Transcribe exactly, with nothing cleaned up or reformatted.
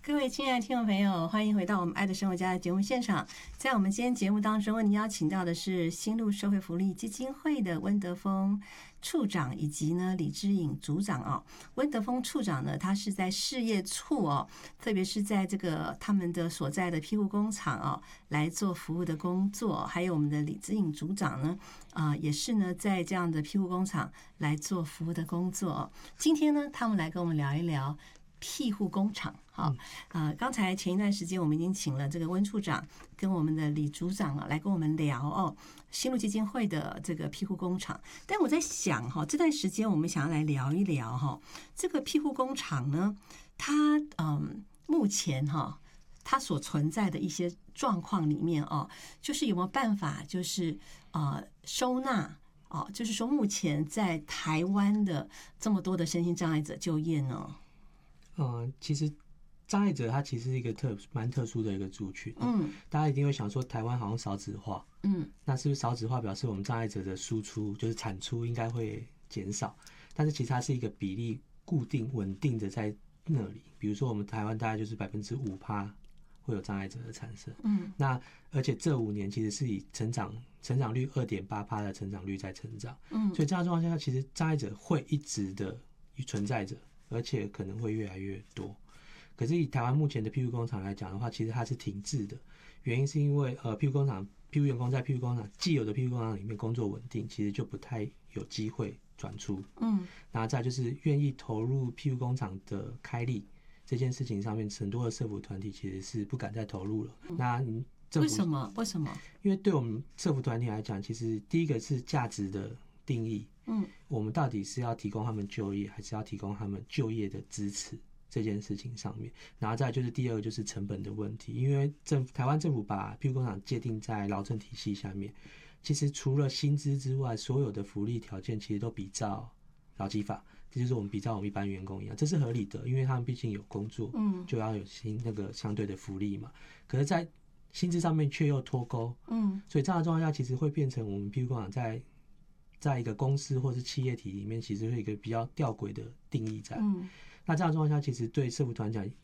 各位亲爱的听众朋友，欢迎回到我们爱的生活家的节目现场。在我们今天节目当中，为您邀请到的是新路社会福利基金会的温德丰处长以及呢李之颖组长哦。温德丰处长呢，他是在事业处哦，特别是在这个他们的所在的庇护工厂哦来做服务的工作，还有我们的李之颖组长呢，啊、呃、也是呢在这样的庇护工厂来做服务的工作哦。今天呢，他们来跟我们聊一聊庇护工厂。好，呃，刚才前一段时间我们已经请了这个温处长跟我们的李组长啊来跟我们聊哦，新路基金会的这个庇护工厂。但我在想哈，这段时间我们想要来聊一聊哈，这个庇护工厂呢，它嗯目前哈它所存在的一些状况里面哦，就是有没有办法就是呃收纳哦，就是说目前在台湾的这么多的身心障碍者就业呢？ 嗯，其实障碍者他其实是一个特蛮特殊的一个族群， 嗯， 大家一定会想说台湾好像少子化， 嗯， 那是不是少子化表示我们障碍者的输出就是产出应该会减少？但是其实它是一个比例固定稳定的在那里，比如说我们台湾大概就是百分之五趴会有障碍者的产生， 嗯， 那而且这五年其实是以成长成长率二点八趴的成长率在成长， 嗯， 所以这样的状况下，其实障碍者会一直的存在着，而且可能会越来越多。可是以台湾目前的庇护工厂来讲的话，其实它是停滞的，原因是因为呃庇护工厂庇护员工在庇护工厂既有的庇护工厂里面工作稳定，其实就不太有机会转出。 嗯， 然后再就是愿意投入庇护工厂的开立这件事情上面，很多的社福团体其实是不敢再投入了。嗯、那你为什么？为什么？ 因为对我们社福团体来讲，其实第一个是价值的定义，嗯，我们到底是要提供他们就业，还是要提供他们就业的支持？这件事情上面，然后再来就是第二个就是成本的问题，因为政台湾政府把庇护工厂界定在劳政体系下面，其实除了薪资之外，所有的福利条件其实都比照劳基法，这就是我们比照我们一般员工一样，这是合理的，因为他们毕竟有工作，嗯，就要有薪那个相对的福利嘛。可是，在薪资上面却又脱钩，嗯，所以这样的状况下，其实会变成我们庇护工厂在在一个公司或是企业体里面，其实会有一个比较吊诡的定义在，嗯。那这样的状况下，其实对社福团讲